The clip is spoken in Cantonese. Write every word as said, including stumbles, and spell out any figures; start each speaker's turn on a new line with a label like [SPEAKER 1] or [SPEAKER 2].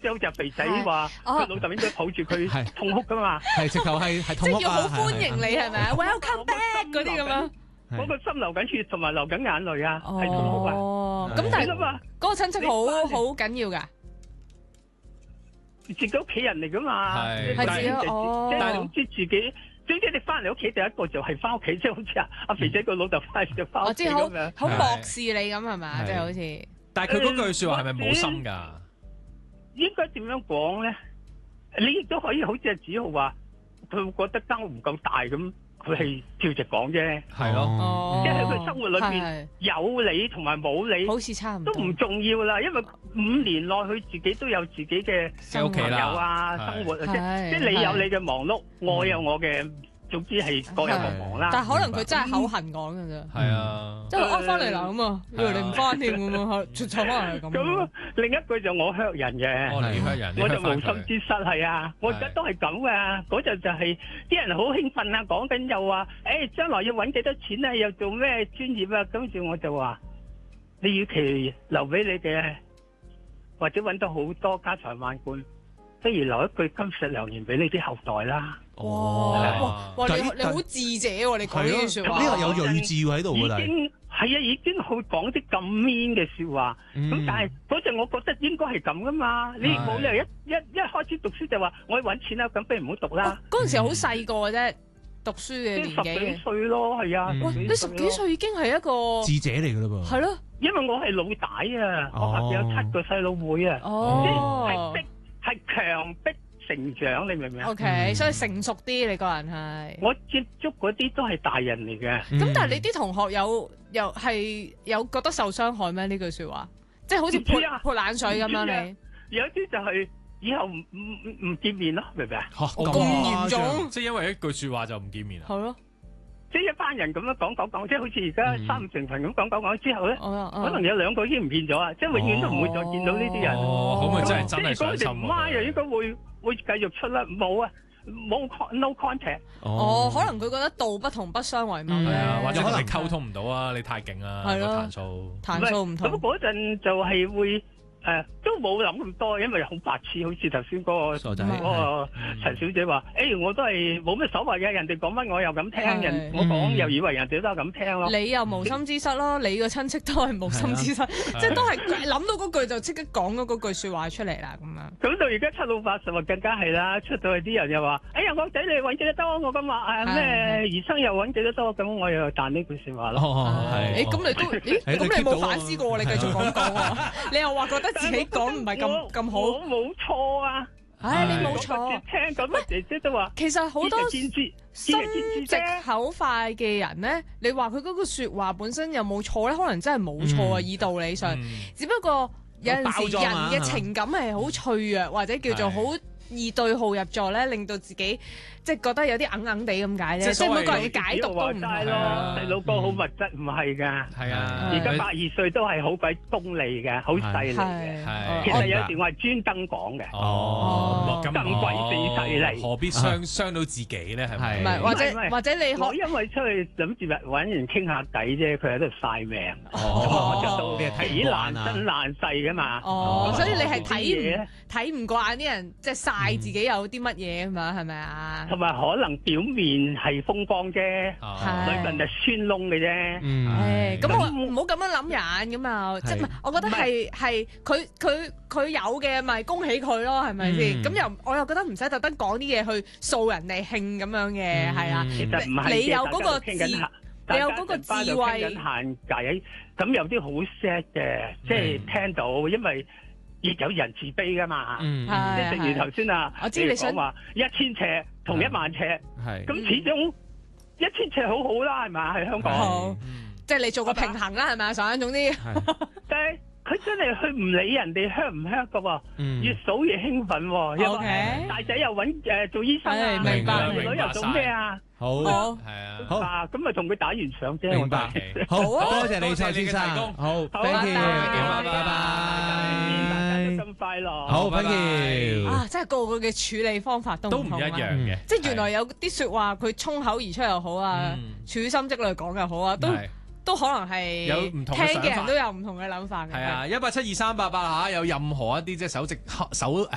[SPEAKER 1] 即係好似阿肥仔話，佢老豆應該抱住佢痛哭噶嘛。
[SPEAKER 2] 係直頭係係痛哭啊！
[SPEAKER 3] 即係要好歡迎你係咪啊 ？Welcome back 嗰啲咁樣。
[SPEAKER 1] 我個心流緊血同埋流緊眼淚啊，係痛哭啊！
[SPEAKER 3] 哦，咁但係嗰個親戚好好緊要㗎。
[SPEAKER 1] 自己屋企人嚟噶嘛，
[SPEAKER 3] 係自己哦。
[SPEAKER 1] 即係總之自己，總之你翻嚟屋企第一個就係翻屋企，即係好似阿阿肥仔個老豆翻嚟就翻屋企咁樣，
[SPEAKER 3] 好漠視你咁係咪？即係好似。
[SPEAKER 4] 但係佢嗰句説話係咪冇心㗎？
[SPEAKER 1] 應該點樣講咧？你亦都可以好似阿子豪話，佢覺得間屋唔夠大咁。佢係照直講啫，
[SPEAKER 4] 係咯，
[SPEAKER 1] 即係喺佢生活裏邊有你同埋冇你，
[SPEAKER 3] 好似差唔多
[SPEAKER 1] 都唔重要啦。因為五年內佢自己都有自己嘅朋友啊，生活啊，即係即係你有你嘅忙碌，我有我嘅，總之係各有各忙啦。
[SPEAKER 3] 但係可能佢真係口痕講㗎啫，
[SPEAKER 4] 係啊，
[SPEAKER 3] 即係我翻嚟啦咁啊，以為你唔翻添咁啊，出錯可能係咁。
[SPEAKER 1] 咁另一句就我 hurt 人嘅，
[SPEAKER 4] 我嚟 hurt 人，
[SPEAKER 1] 我就無心之失係啊！我而家都係咁噶，嗰陣就係啲人好興奮啊，講緊又話，誒將來要揾幾多錢啊，又做咩專業啊，跟住我就話，你與其留俾你嘅，或者揾到好多家財萬貫，不如留一句金石良言俾你啲後代啦。
[SPEAKER 3] 哇！哇！你你好智者喎，你講呢啲説話，
[SPEAKER 2] 呢個有睿智喺度㗎，
[SPEAKER 1] 已經係啊，已經去講啲咁 mean 嘅説話。咁但係嗰陣我覺得應該係咁噶嘛，你冇理由一一一開始讀書就話我要揾錢啦，咁不如唔好讀啦。
[SPEAKER 3] 嗰陣時好細個嘅啫，讀書嘅年紀。
[SPEAKER 1] 十幾歲咯，係啊。
[SPEAKER 3] 哇！你十幾歲已經係一個
[SPEAKER 2] 智者嚟㗎啦噃。
[SPEAKER 3] 係咯，
[SPEAKER 1] 因為我係老大啊，我下邊有七個細佬妹啊，即係逼係強迫成長，你明唔明啊
[SPEAKER 3] ？OK，所以成熟啲，你個人係。
[SPEAKER 1] 我接觸嗰啲都係大人嚟嘅。
[SPEAKER 3] 咁但係你啲同學有又係有覺得受傷害咩？呢句説話，即係好似潑潑冷水咁樣你。
[SPEAKER 1] 有啲就係以後唔唔唔見面咯，明唔明啊？
[SPEAKER 3] 咁嚴重，
[SPEAKER 4] 即係因為一句説話就唔見面啊？
[SPEAKER 3] 係咯。
[SPEAKER 1] 即係一班人咁樣講講講，即係好似而家三五成群咁講講講之後咧，可能有兩個已經唔見咗啊！即係永遠都唔會再見到呢啲人。
[SPEAKER 4] 哦，咁咪真係真係傷心喎！
[SPEAKER 1] 即係嗰條媽又應該會會繼續出啦，冇啊，冇 no contact。
[SPEAKER 3] 哦，可能佢覺得道不同不相為謀咧，
[SPEAKER 4] 或者可能溝通唔到啊！你太勁啊，個彈數
[SPEAKER 3] 彈數唔同。
[SPEAKER 1] 咁嗰陣就係會。誒，都冇諗咁多，因為好白痴，好似頭先嗰個嗰個陳小姐話，誒，我都係冇乜所謂嘅，人哋講乜我又咁聽，人我講又以為人哋都係咁聽咯。
[SPEAKER 3] 你又無心之失咯，你個親戚都係無心之失，即係都係諗到嗰句就即刻講咗嗰句説話出嚟啦，咁樣。
[SPEAKER 1] 咁到而家七老八十啊，更加係啦，出到去啲人又話，哎呀，我仔你揾幾多多，我咁話誒咩兒生又揾幾多多，咁我又彈呢句説話咯。
[SPEAKER 3] 誒，咁你都，咦，咁你冇反思過，你繼續講講啊，你又話覺得。自己講唔係咁咁好，
[SPEAKER 1] 我冇錯啊！
[SPEAKER 3] 唉，你冇錯。
[SPEAKER 1] 聽咁啊，姐姐都話，
[SPEAKER 3] 其實好多心直口快嘅人咧，你話佢嗰個説話本身有冇錯咧？可能真係冇錯啊！以道理上，只不過有陣時人嘅情感係好脆弱，或者叫做好易對號入座咧，令到自己即係覺得有啲硬硬地咁解啫。即係每個人嘅解讀都唔同咯。
[SPEAKER 1] 細佬哥好物質唔係㗎，
[SPEAKER 4] 係啊！
[SPEAKER 1] 而家百二歲都係好鬼功利嘅，好犀利嘅。其實有時我係專登講嘅。
[SPEAKER 4] 哦，
[SPEAKER 1] 咁鬼死犀利，
[SPEAKER 4] 何必傷傷到自己咧？係咪？
[SPEAKER 3] 唔係，或者或者你可
[SPEAKER 1] 因為出去諗住揾人傾下偈啫，佢喺度曬命。
[SPEAKER 2] 哦，你係睇
[SPEAKER 1] 幾難生難世㗎嘛？
[SPEAKER 3] 哦，所以你係睇唔睇唔慣啲人即係曬。係自己有啲乜嘢啊嘛，係咪啊？
[SPEAKER 1] 同埋可能表面係風光啫，裏面係酸窿嘅啫。
[SPEAKER 3] 咁我唔好咁樣諗人咁啊！即係唔係？我覺得係係佢佢佢有嘅，咪恭喜佢咯，係咪先？咁又我又覺得唔使特登講啲嘢去掃人哋興咁樣嘅，係啊。
[SPEAKER 1] 其實唔係，
[SPEAKER 3] 你有嗰個智，你有嗰個智慧。
[SPEAKER 1] 閒偈咁有啲好 sad 嘅，即係聽到，因為。亦有人自卑噶嘛，即係正如頭先啊，
[SPEAKER 3] 我知你想
[SPEAKER 1] 話一千尺同一萬尺，咁始終一千尺好好啦，係咪？喺香港，
[SPEAKER 3] 即係你做個平衡啦，係咪啊？想總之，
[SPEAKER 1] 但係佢真係去唔理人哋 hurt 唔 hurt 噶喎，越數越興奮喎。
[SPEAKER 3] O K，
[SPEAKER 1] 大仔又揾誒做醫生啊，
[SPEAKER 3] 明白，
[SPEAKER 1] 女又做咩啊？
[SPEAKER 2] 好，
[SPEAKER 4] 係啊，
[SPEAKER 2] 好，
[SPEAKER 1] 咁咪同佢打完場啫。
[SPEAKER 2] 明白，好多謝你蔡先生，好 ，thank you，拜拜。
[SPEAKER 1] 咁快樂，
[SPEAKER 2] 好 ，thank you。
[SPEAKER 3] 啊，真係個個嘅處理方法都
[SPEAKER 4] 都唔一樣嘅，
[SPEAKER 3] 即係原來有啲説話佢衝口而出又好啊，處心積慮講又好啊，都都可能係
[SPEAKER 4] 有唔同嘅想法，
[SPEAKER 3] 聽嘅人都有唔同嘅諗法嘅。
[SPEAKER 4] 係啊，一八七二三八八嚇，有任何一啲即係手直手